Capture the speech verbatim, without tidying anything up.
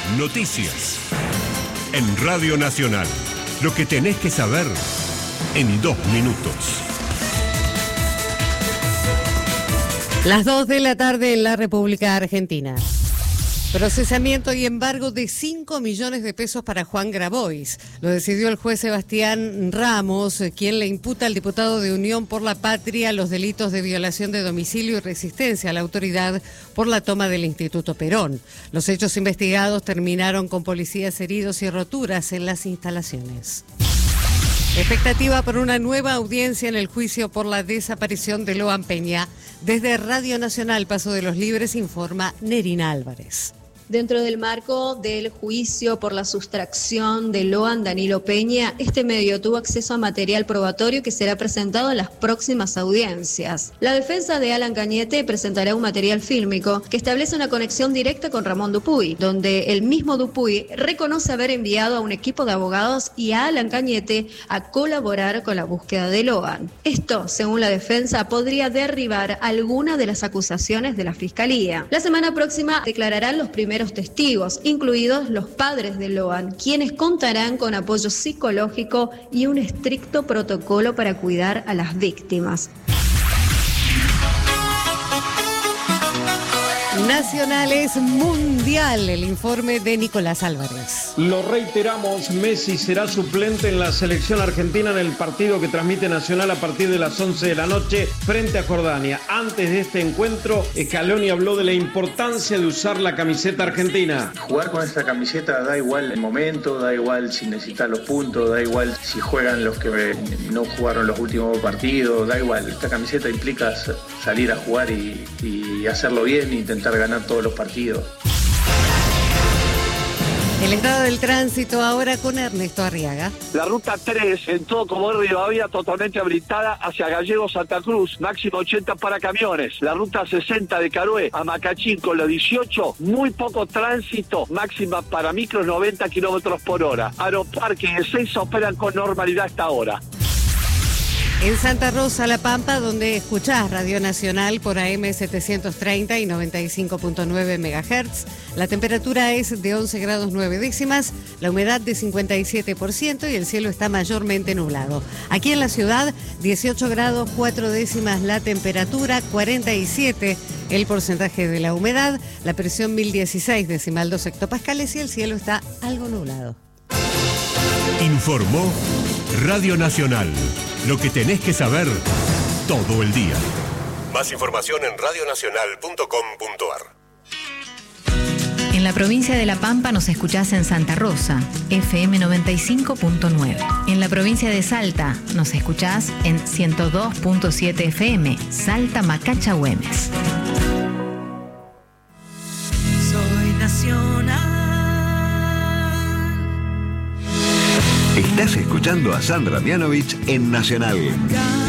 Noticias. En Radio Nacional. Lo que tenés que saber en dos minutos. Las dos de la tarde en la República Argentina. Procesamiento y embargo de cinco millones de pesos para Juan Grabois. Lo decidió el juez Sebastián Ramos, quien le imputa al diputado de Unión por la Patria los delitos de violación de domicilio y resistencia a la autoridad por la toma del Instituto Perón. Los hechos investigados terminaron con policías heridos y roturas en las instalaciones. Expectativa por una nueva audiencia en el juicio por la desaparición de Loan Peña. Desde Radio Nacional Paso de los Libres informa Nerina Álvarez. Dentro del marco del juicio por la sustracción de Loan Danilo Peña, este medio tuvo acceso a material probatorio que será presentado en las próximas audiencias. La defensa de Alan Cañete presentará un material fílmico que establece una conexión directa con Ramón Dupuy, donde el mismo Dupuy reconoce haber enviado a un equipo de abogados y a Alan Cañete a colaborar con la búsqueda de Loan. Esto, según la defensa, podría derribar alguna de las acusaciones de la Fiscalía. La semana próxima declararán los primeros testigos, incluidos los padres de Loan, quienes contarán con apoyo psicológico y un estricto protocolo para cuidar a las víctimas. Nacional es mundial, el informe de Nicolás Álvarez. Lo reiteramos, Messi será suplente en la selección argentina en el partido que transmite Nacional a partir de las once de la noche frente a Jordania. Antes de este encuentro, Scaloni habló de la importancia de usar la camiseta argentina. Jugar con esta camiseta da igual el momento, da igual si necesitas los puntos, da igual si juegan los que no jugaron los últimos partidos, da igual. Esta camiseta implica salir a jugar y, y hacerlo bien, intentar ganar todos los partidos. El estado del tránsito ahora con Ernesto Arriaga. La ruta tres en todo Comodoro Rivadavia totalmente habilitada hacia Gallegos Santa Cruz, máximo ochenta para camiones. La ruta sesenta de Carué a Macachín con la dieciocho, muy poco tránsito, máxima para micros noventa kilómetros por hora. Aeroparque y Ezeiza operan con normalidad hasta ahora. En Santa Rosa, La Pampa, donde escuchás Radio Nacional por A M setecientos treinta y noventa y cinco punto nueve megahertz, la temperatura es de once grados nueve décimas, la humedad de cincuenta y siete por ciento y el cielo está mayormente nublado. Aquí en la ciudad, dieciocho grados cuatro décimas la temperatura, cuarenta y siete el porcentaje de la humedad, la presión mil dieciséis decimal dos hectopascales y el cielo está algo nublado. Informó Radio Nacional. Lo que tenés que saber todo el día. Más información en radio nacional punto com punto a r. En la provincia de La Pampa nos escuchás en Santa Rosa, F M noventa y cinco punto nueve. En la provincia de Salta nos escuchás en ciento dos punto siete F M, Salta Macacha Güemes. Soy nacional. Estás escuchando a Sandra Mianovich en Nacional.